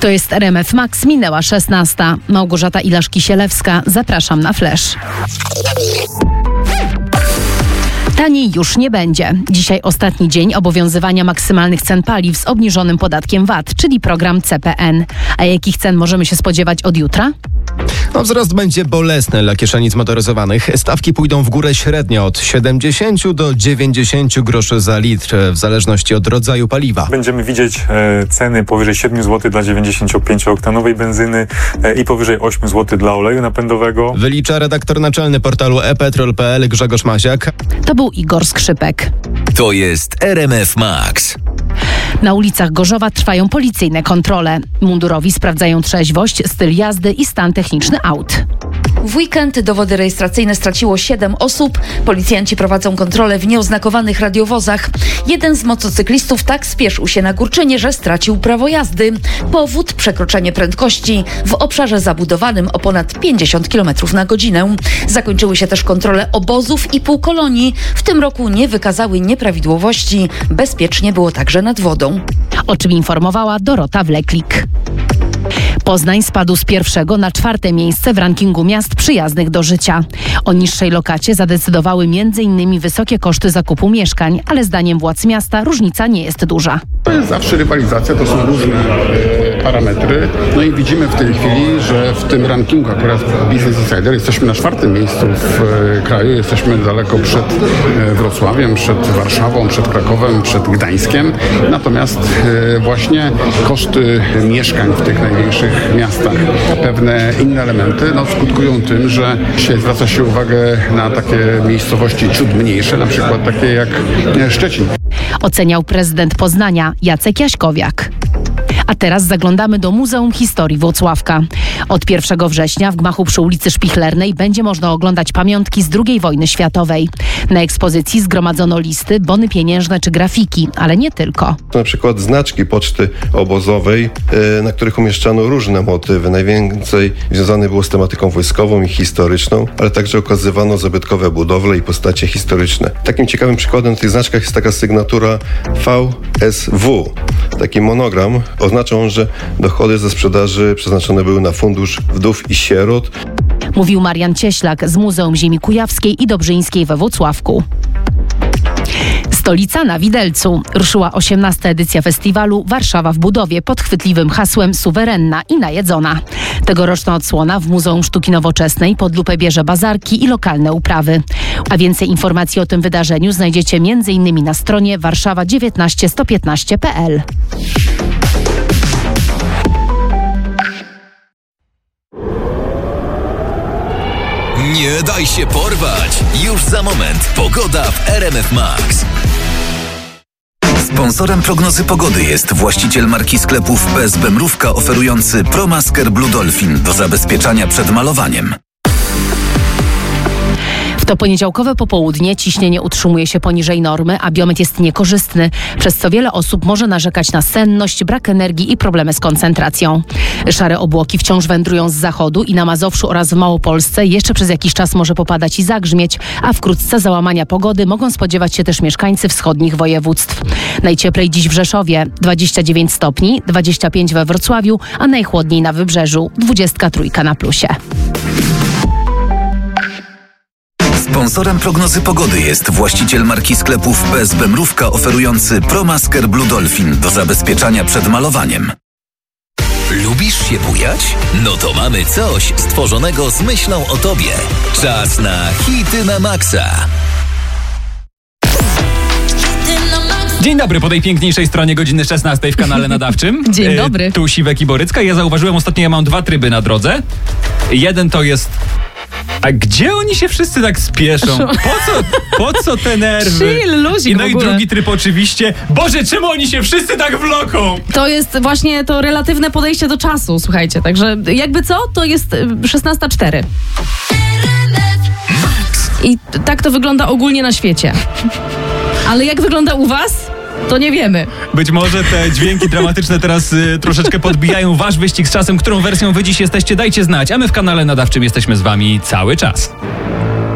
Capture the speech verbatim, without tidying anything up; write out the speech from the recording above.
To jest R M F Max, minęła szesnasta. Małgorzata Ilaszki-Sielewska, zapraszam na Flash. Taniej już nie będzie. Dzisiaj ostatni dzień obowiązywania maksymalnych cen paliw z obniżonym podatkiem V A T, czyli program C P N. A jakich cen możemy się spodziewać od jutra? No, wzrost będzie bolesny dla kieszenic motoryzowanych. Stawki pójdą w górę średnio od siedemdziesiąt do dziewięćdziesięciu groszy za litr, w zależności od rodzaju paliwa. Będziemy widzieć e, ceny powyżej siedem złotych dla dziewięćdziesięciopięciooktanowej benzyny e, i powyżej osiem złotych dla oleju napędowego. Wylicza redaktor naczelny portalu e petrol kropka p l Grzegorz Maziak. To był Igor Skrzypek. To jest R M F Max. Na ulicach Gorzowa trwają policyjne kontrole. Mundurowi sprawdzają trzeźwość, styl jazdy i stan techniczny aut. W weekend dowody rejestracyjne straciło siedem osób. Policjanci prowadzą kontrolę w nieoznakowanych radiowozach. Jeden z motocyklistów tak spieszył się na Górczynie, że stracił prawo jazdy. Powód: przekroczenie prędkości w obszarze zabudowanym o ponad pięćdziesiąt kilometrów na godzinę. Zakończyły się też kontrole obozów i półkolonii. W tym roku nie wykazały nieprawidłowości. Bezpiecznie było także nad wodą. O czym informowała Dorota Wleklik. Poznań spadł z pierwszego na czwarte miejsce w rankingu miast przyjaznych do życia. O niższej lokacie zadecydowały między innymi wysokie koszty zakupu mieszkań, ale zdaniem władz miasta różnica nie jest duża. To jest zawsze rywalizacja, to są różne e, parametry. No i widzimy w tej chwili, że w tym rankingu akurat Business Insider jesteśmy na czwartym miejscu w e, kraju. Jesteśmy daleko przed e, Wrocławiem, przed Warszawą, przed Krakowem, przed Gdańskiem. Natomiast e, właśnie koszty mieszkań w tych największych miastach, pewne inne elementy no, skutkują tym, że dzisiaj zwraca się uwagę na takie miejscowości ciut mniejsze, na przykład takie jak Szczecin. Oceniał prezydent Poznania Jacek Jaśkowiak. A teraz zaglądamy do Muzeum Historii Włocławka. Od pierwszego września w gmachu przy ulicy Szpichlernej będzie można oglądać pamiątki z drugiej wojny światowej. Na ekspozycji zgromadzono listy, bony pieniężne czy grafiki, ale nie tylko. Na przykład znaczki poczty obozowej, na których umieszczano różne motywy. Najwięcej związane było z tematyką wojskową i historyczną, ale także okazywano zabytkowe budowle i postacie historyczne. Takim ciekawym przykładem na tych znaczkach jest taka sygnatura V S W. Taki monogram. Oznacza on, że dochody ze sprzedaży przeznaczone były na fundusz wdów i sierot. Mówił Marian Cieślak z Muzeum Ziemi Kujawskiej i Dobrzyńskiej we Włocławku. Stolica na widelcu. Ruszyła osiemnasta edycja festiwalu Warszawa w budowie pod chwytliwym hasłem Suwerenna i najedzona. Tegoroczna odsłona w Muzeum Sztuki Nowoczesnej pod lupę bierze bazarki i lokalne uprawy. A więcej informacji o tym wydarzeniu znajdziecie między innymi na stronie warszawa dziewiętnaście sto piętnaście kropka p l. Nie daj się porwać! Już za moment pogoda w R M F Max. Sponsorem prognozy pogody jest właściciel marki sklepów P S B Mrówka oferujący ProMasker Blue Dolphin do zabezpieczania przed malowaniem. W to poniedziałkowe popołudnie ciśnienie utrzymuje się poniżej normy, a biometr jest niekorzystny, przez co wiele osób może narzekać na senność, brak energii i problemy z koncentracją. Szare obłoki wciąż wędrują z zachodu i na Mazowszu oraz w Małopolsce jeszcze przez jakiś czas może popadać i zagrzmieć, a wkrótce załamania pogody mogą spodziewać się też mieszkańcy wschodnich województw. Najcieplej dziś w Rzeszowie dwadzieścia dziewięć stopni, dwadzieścia pięć we Wrocławiu, a najchłodniej na Wybrzeżu dwadzieścia trzy na plusie. Sponsorem prognozy pogody jest właściciel marki sklepów P S B Mrówka oferujący ProMasker Blue Dolphin do zabezpieczania przed malowaniem. Lubisz się bujać? No to mamy coś stworzonego z myślą o tobie. Czas na hity na maksa. Dzień dobry, po tej piękniejszej stronie godziny szesnastej w kanale nadawczym. Dzień dobry. E, tu Siwek i Borycka. Ja zauważyłem ostatnio, ja mam dwa tryby na drodze. Jeden to jest... A gdzie oni się wszyscy tak spieszą? Po co, po co te nerwy? Chill, luzik. I no i drugi tryb oczywiście. Boże, czemu oni się wszyscy tak wloką? To jest właśnie to relatywne podejście do czasu, słuchajcie. Także jakby co, to jest szesnasta cztery. I tak to wygląda ogólnie na świecie. Ale jak wygląda u was? To nie wiemy. Być może te dźwięki dramatyczne teraz y, troszeczkę podbijają wasz wyścig z czasem. Którą wersją wy dziś jesteście, dajcie znać. A my w kanale nadawczym jesteśmy z wami cały czas.